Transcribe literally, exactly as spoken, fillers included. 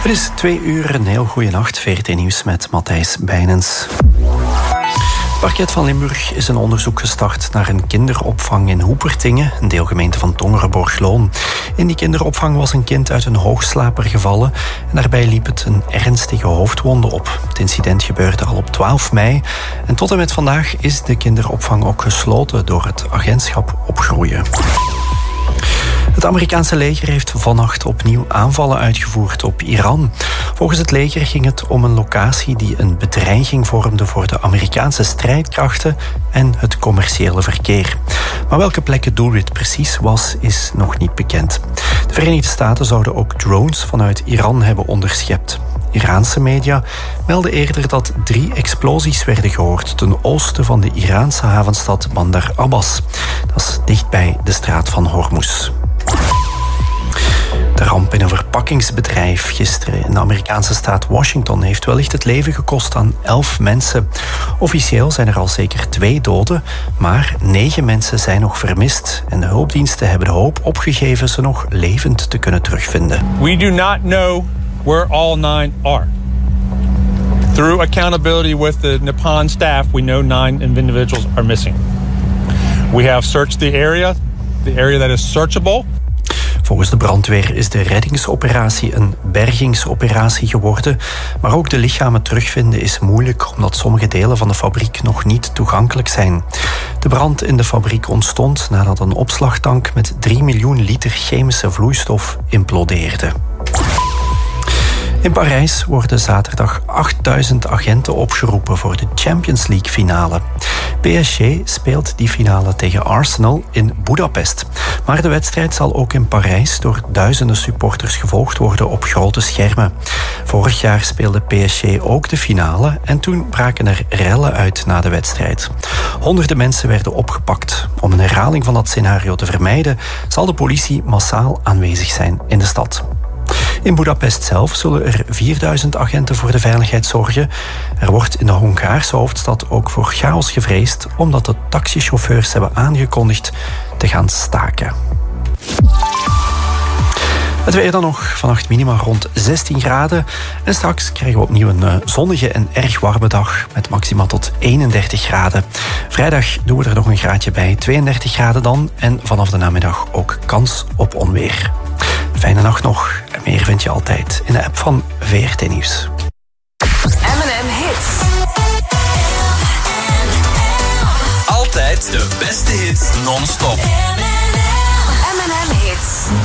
Het is twee uur, een heel goede nacht. V R T Nieuws met Matthijs Bijnens. Het parket van Limburg is een onderzoek gestart naar een kinderopvang in Hoepertingen, een deelgemeente van Tongeren-Borgloon. In die kinderopvang was een kind uit een hoogslaper gevallen en daarbij liep het een ernstige hoofdwonde op. Het incident gebeurde al op twaalf mei en tot en met vandaag is de kinderopvang ook gesloten door het agentschap Opgroeien. Het Amerikaanse leger heeft vannacht opnieuw aanvallen uitgevoerd op Iran. Volgens het leger ging het om een locatie die een bedreiging vormde voor de Amerikaanse strijdkrachten en het commerciële verkeer. Maar welke plek het doelwit precies was, is nog niet bekend. De Verenigde Staten zouden ook drones vanuit Iran hebben onderschept. Iraanse media melden eerder dat drie explosies werden gehoord ten oosten van de Iraanse havenstad Bandar Abbas. Dat is dichtbij de straat van Hormuz. De ramp in een verpakkingsbedrijf gisteren in de Amerikaanse staat Washington heeft wellicht het leven gekost aan elf mensen. Officieel zijn er al zeker twee doden, maar negen mensen zijn nog vermist. En de hulpdiensten hebben de hoop opgegeven ze nog levend te kunnen terugvinden. We do not know where all nine are. Through accountability with the Nippon staff, we know nine individuals are missing. We have searched the area, the area that is searchable. Volgens de brandweer is de reddingsoperatie een bergingsoperatie geworden. Maar ook de lichamen terugvinden is moeilijk, omdat sommige delen van de fabriek nog niet toegankelijk zijn. De brand in de fabriek ontstond nadat een opslagtank met drie miljoen liter chemische vloeistof implodeerde. In Parijs worden zaterdag achtduizend agenten opgeroepen voor de Champions League finale. P S G speelt die finale tegen Arsenal in Budapest. Maar de wedstrijd zal ook in Parijs door duizenden supporters gevolgd worden op grote schermen. Vorig jaar speelde P S G ook de finale en toen braken er rellen uit na de wedstrijd. Honderden mensen werden opgepakt. Om een herhaling van dat scenario te vermijden, zal de politie massaal aanwezig zijn in de stad. In Budapest zelf zullen er vierduizend agenten voor de veiligheid zorgen. Er wordt in de Hongaarse hoofdstad ook voor chaos gevreesd, omdat de taxichauffeurs hebben aangekondigd te gaan staken. Het weer dan nog, vannacht minima rond zestien graden. En straks krijgen we opnieuw een zonnige en erg warme dag met maxima tot eenendertig graden. Vrijdag doen we er nog een graadje bij, tweeëndertig graden dan. En vanaf de namiddag ook kans op onweer. Fijne nacht nog. En meer vind je altijd in de app van V R T Nieuws. M en M Hits. Altijd de beste hits non-stop. M en M